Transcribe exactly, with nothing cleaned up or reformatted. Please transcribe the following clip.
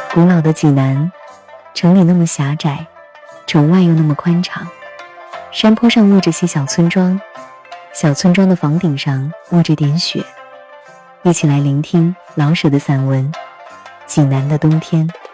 古老的济南，城里那么狭窄，城外又那么宽敞。山坡上卧着些小村庄，小村庄的房顶上卧着点雪。一起来聆听老舍的散文《济南的冬天》。